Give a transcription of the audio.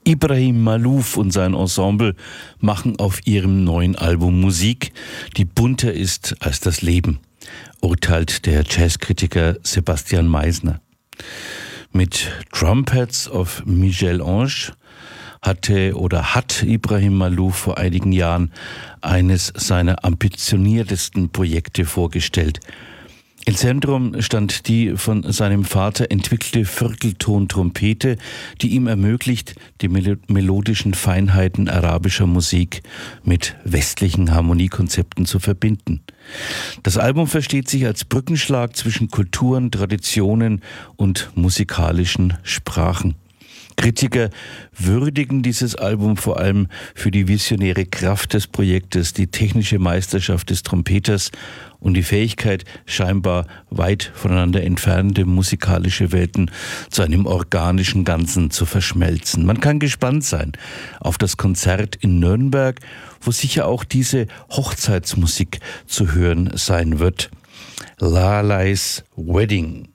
Ibrahim Maalouf und sein Ensemble machen auf ihrem neuen Album Musik, die bunter ist als das Leben, urteilt der Jazzkritiker Sebastian Meisner. Mit Trumpets of Michel Ange hat Ibrahim Maalouf vor einigen Jahren eines seiner ambitioniertesten Projekte vorgestellt. Im Zentrum stand die von seinem Vater entwickelte Viertelton-Trompete, die ihm ermöglicht, die melodischen Feinheiten arabischer Musik mit westlichen Harmoniekonzepten zu verbinden. Das Album versteht sich als Brückenschlag zwischen Kulturen, Traditionen und musikalischen Sprachen. Kritiker würdigen dieses Album vor allem für die visionäre Kraft des Projektes, die technische Meisterschaft des Trompeters und die Fähigkeit, scheinbar weit voneinander entfernte musikalische Welten zu einem organischen Ganzen zu verschmelzen. Man kann gespannt sein auf das Konzert in Nürnberg, wo sicher auch diese Hochzeitsmusik zu hören sein wird. Lalais Wedding.